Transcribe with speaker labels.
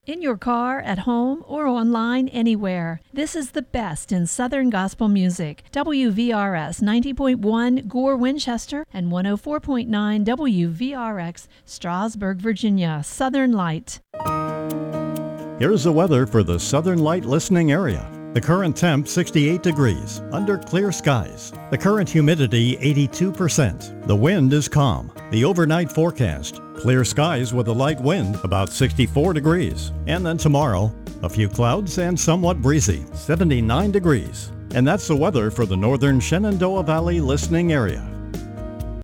Speaker 1: In your car, at home, or online anywhere. This is the best in Southern gospel music. WVRS 90.1 Gore, Winchester, and 104.9 WVRX Strasburg, Virginia. Southern Light.
Speaker 2: Here's the weather for the Southern Light listening area. The current temp 68 degrees, under clear skies. The current humidity 82%. The wind is calm. The overnight forecast, clear skies with a light wind, about 64 degrees. And then tomorrow, a few clouds and somewhat breezy, 79 degrees. And that's the weather for the northern Shenandoah Valley listening area.